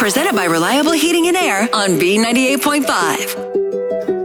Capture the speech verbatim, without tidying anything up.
Presented by Reliable Heating and Air on B ninety-eight point five.